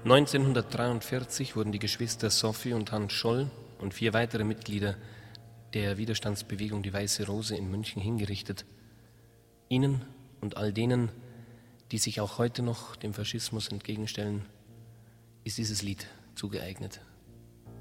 1943 wurden die Geschwister Sophie und Hans Scholl und 4 weitere Mitglieder der Widerstandsbewegung Die Weiße Rose in München hingerichtet. Ihnen und all denen, die sich auch heute noch dem Faschismus entgegenstellen, ist dieses Lied zugeeignet.